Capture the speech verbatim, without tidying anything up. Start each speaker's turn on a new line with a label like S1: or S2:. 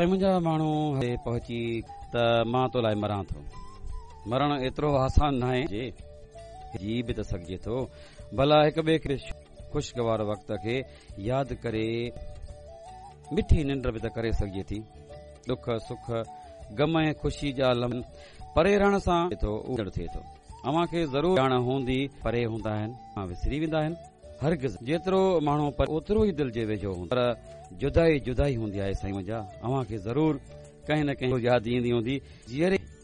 S1: साईं मुंहिंजा माण्हू पहुची त मां तो लाइ मरां थो। मरण एतिरो आसान नाहे जी बि त सघिजे थो। भला हिक ॿिए खे ख़ुशगवार वक़्त खे यादि करे मिठी निंड बि त करे सघिजे थी। ॾुख सुख गम ऐं ख़ुशी जा लम्हा परे रहण सां उजड़ थिए थो। अव्हां खे ज़रूर ॼाण हूंदी परे हूंदा आहिनि, विसरी वेंदा आहिनि। हरगिज़ जेतिरो माण्हू पर ओतिरो ई दिलि जे वेझो हूंदो, पर जुदाई जुदाई हूंदी आहे। साईं मुंहिंजा अव्हां खे ज़रूर कंहिं न कंहिं यादि ईंदी हूंदी। जीअरे